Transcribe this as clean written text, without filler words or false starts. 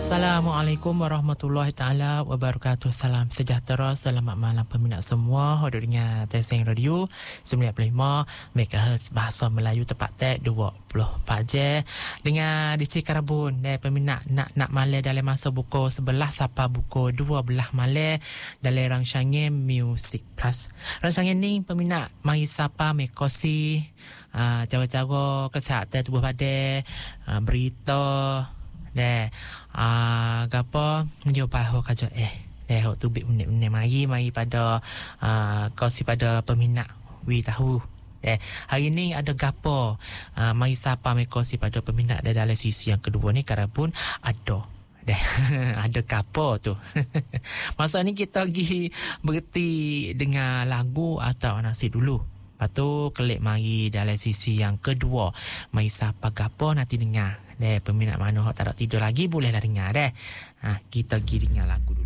Assalamualaikum warahmatullahi taala wabarakatuh. Salam sejahtera, selamat malam peminat semua. Hodok dengan Teseng Radio 95 MHz Bahasa Melayu tepat tek 24 je. Dengan DC Karabun dan peminat nak malam dalam masa buku 11 sampai buku 12 malam dalam rangsangan Music Plus. Rangsangan ni peminat mari sapa mekosi cara-cara kesihatan tubuh badan, berita deh gapo nyoba ho kajo ho tu bit menit mari pada kausi pada peminat wi tahu hari ni ada gapo mari sapa mekosi pada peminat dalam sisi yang kedua ni karapun ada ada gapo tu. Masa ni kita pergi berhenti dengan lagu atau nasi dulu. Lepas tu klik mari dalam sisi yang kedua. Mari sapa gapo nanti dengar. Peminat mana tak ada tidur lagi bolehlah dengar . Kita pergi dengar lagu dulu.